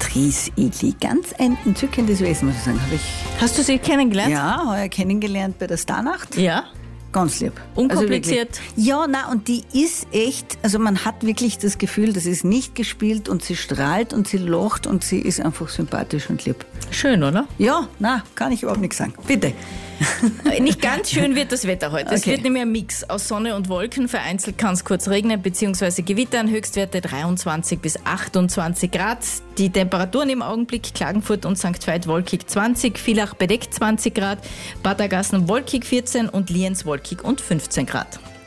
Beatrice Egli. Ganz ein entzückendes Wesen, muss ich sagen. Hast du sie kennengelernt? Ja, heuer kennengelernt bei der Starnacht. Ja. Ganz lieb. Unkompliziert. Also ja, und die ist echt, also man hat wirklich das Gefühl, das ist nicht gespielt und sie strahlt und sie lacht und sie ist einfach sympathisch und lieb. Schön, oder? Ja, kann ich überhaupt nichts sagen. Bitte. Nicht ganz schön wird das Wetter heute. Es Okay. wird nämlich ein Mix aus Sonne und Wolken. Vereinzelt kann es kurz regnen bzw. gewittern. Höchstwerte 23 bis 28 Grad. Die Temperaturen im Augenblick: Klagenfurt und St. Veit wolkig 20, Villach bedeckt 20 Grad, Bad Aagasten wolkig 14 und Lienz wolkig und 15 Grad.